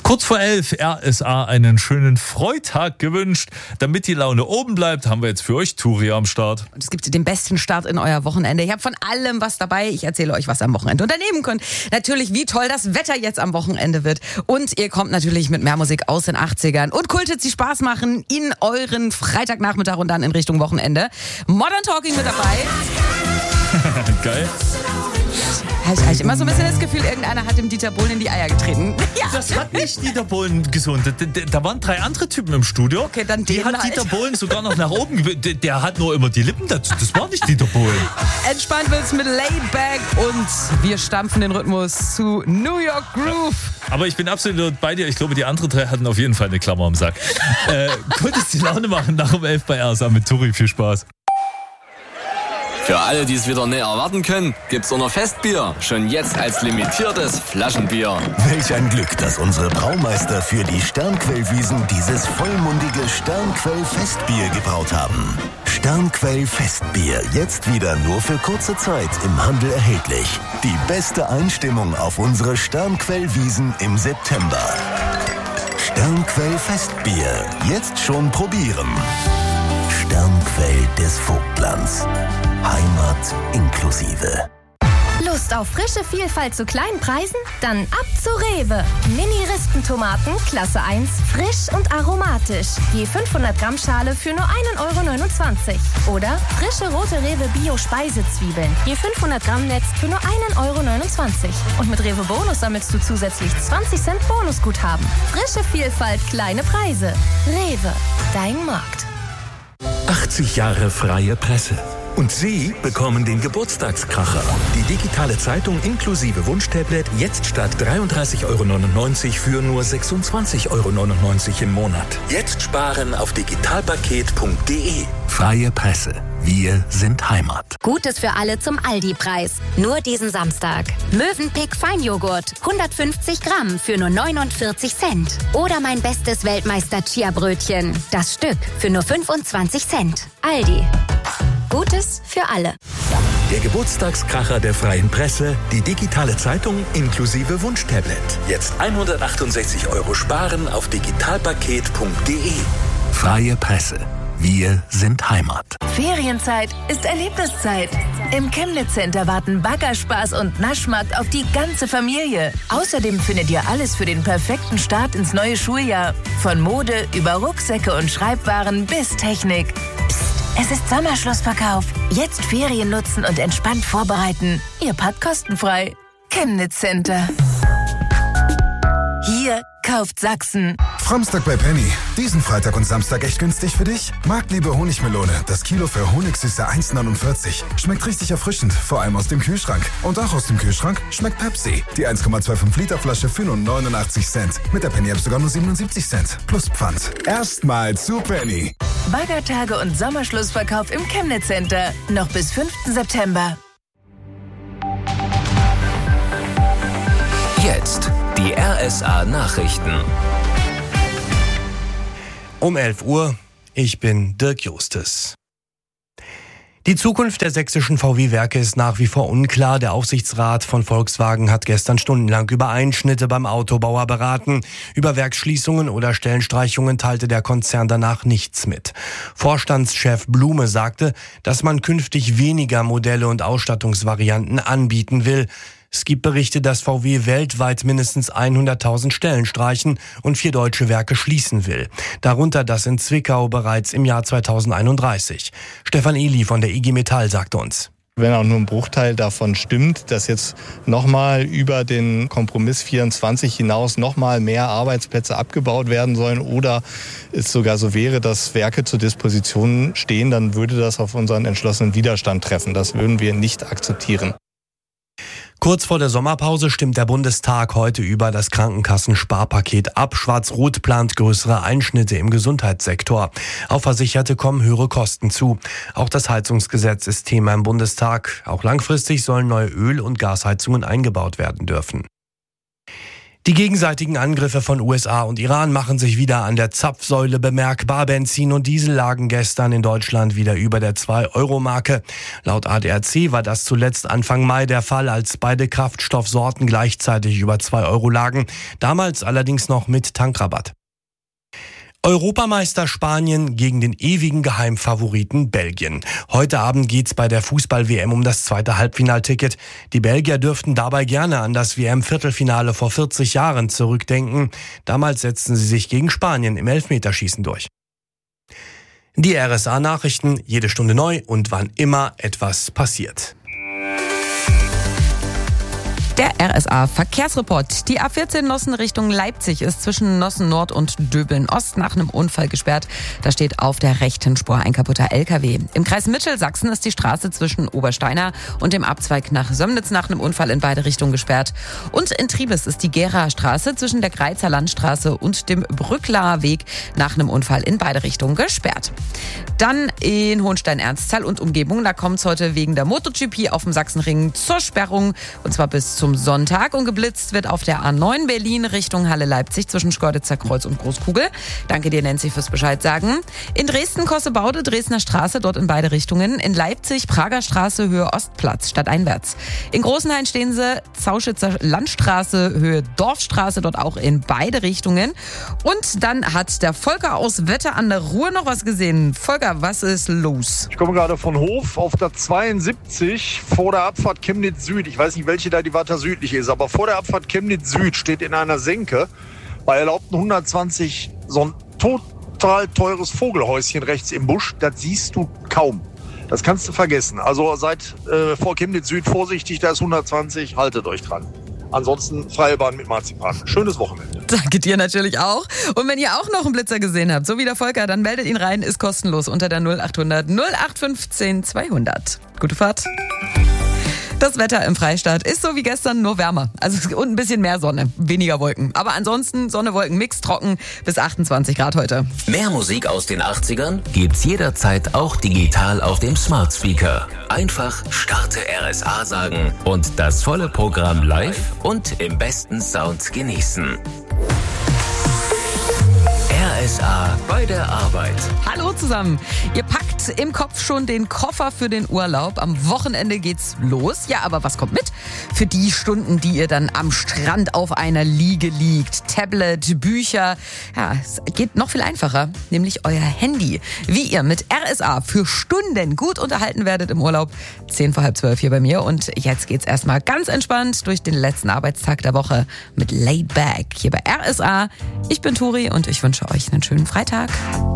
Kurz vor 11, RSA einen schönen Freitag gewünscht. Damit die Laune oben bleibt, haben wir jetzt für euch Turi am Start. Und es gibt den besten Start in euer Wochenende. Ihr habt von allem was dabei. Ich erzähle euch, was ihr am Wochenende unternehmen könnt. Natürlich, wie toll das Wetter jetzt am Wochenende wird. Und ihr kommt natürlich mit mehr Musik aus den 80ern und Kulthits, die Spaß machen in euren Freitagnachmittag und dann in Richtung Wochenende. Modern Talking mit dabei. Geil. Ich habe immer so ein bisschen das Gefühl, irgendeiner hat dem Dieter Bohlen in die Eier getreten. Ja. Das hat nicht Dieter Bohlen gesund. Da waren 3 andere Typen im Studio. Okay, dann die hat halt. Dieter Bohlen sogar noch nach oben Der hat nur immer die Lippen dazu. Das war nicht Dieter Bohlen. Entspannt wird's mit Laidback und wir stampfen den Rhythmus zu New York Groove. Aber ich bin absolut bei dir. Ich glaube, die anderen 3 hatten auf jeden Fall eine Klammer am Sack. Konntest die Laune machen nach um 11 bei RSA mit Turi. Viel Spaß. Für alle, die es wieder näher erwarten können, gibt's auch noch Festbier. Schon jetzt als limitiertes Flaschenbier. Welch ein Glück, dass unsere Braumeister für die Sternquellwiesen dieses vollmundige Sternquell-Festbier gebraut haben. Sternquell-Festbier, jetzt wieder nur für kurze Zeit im Handel erhältlich. Die beste Einstimmung auf unsere Sternquellwiesen im September. Sternquell-Festbier, jetzt schon probieren. Sternquell des Vogtlands. Heimat inklusive. Lust auf frische Vielfalt zu kleinen Preisen? Dann ab zu Rewe. Mini-Rispentomaten, Klasse 1, frisch und aromatisch. Je 500 Gramm Schale für nur 1,29 €. Oder frische rote Rewe Bio-Speisezwiebeln. Je 500 Gramm Netz für nur 1,29 €. Und mit Rewe Bonus sammelst du zusätzlich 20 Cent Bonusguthaben. Frische Vielfalt, kleine Preise. Rewe, dein Markt. 80 Jahre freie Presse. Und Sie bekommen den Geburtstagskracher. Die digitale Zeitung inklusive Wunschtablet jetzt statt 33,99 € für nur 26,99 € im Monat. Jetzt sparen auf digitalpaket.de. Freie Presse. Wir sind Heimat. Gutes für alle zum Aldi-Preis. Nur diesen Samstag. Mövenpick Feinjoghurt. 150 Gramm für nur 49 Cent. Oder mein bestes Weltmeister-Chia-Brötchen. Das Stück für nur 25 Cent. Aldi. Gutes für alle. Der Geburtstagskracher der freien Presse, die digitale Zeitung inklusive Wunschtablet. Jetzt 168 € sparen auf digitalpaket.de. Freie Presse. Wir sind Heimat. Ferienzeit ist Erlebniszeit. Im Chemnitz Center warten Baggerspaß und Naschmarkt auf die ganze Familie. Außerdem findet ihr alles für den perfekten Start ins neue Schuljahr. Von Mode über Rucksäcke und Schreibwaren bis Technik. Psst, es ist Sommerschlussverkauf. Jetzt Ferien nutzen und entspannt vorbereiten. Ihr packt kostenfrei. Chemnitz Center. Hier kauft Sachsen. Framstock bei Penny. Diesen Freitag und Samstag echt günstig für dich? Marktliebe Honigmelone. Das Kilo für Honigsüße 1,49. Schmeckt richtig erfrischend, vor allem aus dem Kühlschrank. Und auch aus dem Kühlschrank schmeckt Pepsi. Die 1,25 Liter Flasche für nur 89 Cent. Mit der Penny-App sogar nur 77 Cent. Plus Pfand. Erstmal zu Penny. Baggertage und Sommerschlussverkauf im Chemnitz Center. Noch bis 5. September. Jetzt die RSA-Nachrichten. Um 11 Uhr, ich bin Dirk Justes. Die Zukunft der sächsischen VW-Werke ist nach wie vor unklar. Der Aufsichtsrat von Volkswagen hat gestern stundenlang über Einschnitte beim Autobauer beraten. Über Werksschließungen oder Stellenstreichungen teilte der Konzern danach nichts mit. Vorstandschef Blume sagte, dass man künftig weniger Modelle und Ausstattungsvarianten anbieten will. Es gibt Berichte, dass VW weltweit mindestens 100.000 Stellen streichen und 4 deutsche Werke schließen will. Darunter das in Zwickau bereits im Jahr 2031. Stefan Ehli von der IG Metall sagt uns: Wenn auch nur ein Bruchteil davon stimmt, dass jetzt nochmal über den Kompromiss 24 hinaus nochmal mehr Arbeitsplätze abgebaut werden sollen oder es sogar so wäre, dass Werke zur Disposition stehen, dann würde das auf unseren entschlossenen Widerstand treffen. Das würden wir nicht akzeptieren. Kurz vor der Sommerpause stimmt der Bundestag heute über das Krankenkassensparpaket ab. Schwarz-Rot plant größere Einschnitte im Gesundheitssektor. Auf Versicherte kommen höhere Kosten zu. Auch das Heizungsgesetz ist Thema im Bundestag. Auch langfristig sollen neue Öl- und Gasheizungen eingebaut werden dürfen. Die gegenseitigen Angriffe von USA und Iran machen sich wieder an der Zapfsäule bemerkbar. Benzin und Diesel lagen gestern in Deutschland wieder über der 2-Euro-Marke. Laut ADAC war das zuletzt Anfang Mai der Fall, als beide Kraftstoffsorten gleichzeitig über 2 Euro lagen. Damals allerdings noch mit Tankrabatt. Europameister Spanien gegen den ewigen Geheimfavoriten Belgien. Heute Abend geht's bei der Fußball-WM um das zweite Halbfinalticket. Die Belgier dürften dabei gerne an das WM-Viertelfinale vor 40 Jahren zurückdenken. Damals setzten sie sich gegen Spanien im Elfmeterschießen durch. Die RSA-Nachrichten, jede Stunde neu und wann immer etwas passiert. Der RSA-Verkehrsreport. Die A14 Nossen Richtung Leipzig ist zwischen Nossen Nord und Döbeln Ost nach einem Unfall gesperrt. Da steht auf der rechten Spur ein kaputter LKW. Im Kreis Mittelsachsen ist die Straße zwischen Obersteiner und dem Abzweig nach Sömnitz nach einem Unfall in beide Richtungen gesperrt. Und in Triebes ist die Geraer Straße zwischen der Greizer Landstraße und dem Brücklaer Weg nach einem Unfall in beide Richtungen gesperrt. Dann in Hohenstein-Ernsthal und Umgebung. Da kommt es heute wegen der MotoGP auf dem Sachsenring zur Sperrung. Und zwar bis zum Sonntag. Und geblitzt wird auf der A9 Berlin Richtung Halle Leipzig zwischen Schkeuditzer Kreuz und Großkugel. Danke dir, Nancy, fürs Bescheid sagen. In Dresden Kossebaude, Dresdner Straße, dort in beide Richtungen. In Leipzig Prager Straße, Höhe Ostplatz, stadteinwärts. In Großenhain stehen sie, Zauschitzer Landstraße, Höhe Dorfstraße, dort auch in beide Richtungen. Und dann hat der Volker aus Wetter an der Ruhr noch was gesehen. Volker, was ist los? Ich komme gerade von Hof auf der 72 vor der Abfahrt Chemnitz Süd. Ich weiß nicht, welche da die weiter südlich ist, aber vor der Abfahrt Chemnitz Süd steht in einer Senke bei erlaubten 120 so ein total teures Vogelhäuschen rechts im Busch. Das siehst du kaum. Das kannst du vergessen. Also seid vor Chemnitz Süd vorsichtig, da ist 120, haltet euch dran. Ansonsten freie Bahn mit Marzipan. Schönes Wochenende. Danke dir natürlich auch. Und wenn ihr auch noch einen Blitzer gesehen habt, so wie der Volker, dann meldet ihn rein, ist kostenlos unter der 0800 0815 200. Gute Fahrt. Das Wetter im Freistaat ist so wie gestern, nur wärmer. Also und ein bisschen mehr Sonne, weniger Wolken. Aber ansonsten Sonne, Wolken, Mix, trocken bis 28 Grad heute. Mehr Musik aus den 80ern gibt's jederzeit auch digital auf dem Smart Speaker. Einfach starte RSA sagen und das volle Programm live und im besten Sound genießen. RSA bei der Arbeit. Hallo zusammen. Ihr packt im Kopf schon den Koffer für den Urlaub. Am Wochenende geht's los. Ja, aber was kommt mit? Für die Stunden, die ihr dann am Strand auf einer Liege liegt. Tablet, Bücher. Ja, es geht noch viel einfacher, nämlich euer Handy. Wie ihr mit RSA für Stunden gut unterhalten werdet im Urlaub. 10:11 hier bei mir. Und jetzt geht's erstmal ganz entspannt durch den letzten Arbeitstag der Woche mit Laid Back hier bei RSA. Ich bin Turi und ich wünsche euch einen schönen Freitag.